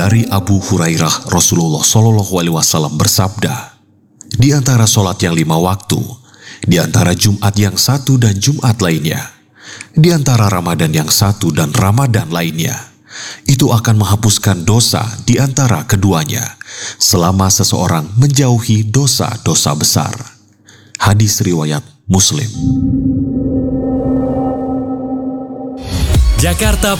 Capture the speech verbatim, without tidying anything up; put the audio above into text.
Dari Abu Hurairah, Rasulullah Shallallahu Alaihi Wasallam bersabda, di antara sholat yang lima waktu, di antara Jumat yang satu dan Jumat lainnya, di antara Ramadan yang satu dan Ramadan lainnya, itu akan menghapuskan dosa di antara keduanya, selama seseorang menjauhi dosa-dosa besar. Hadis riwayat Muslim. Jakarta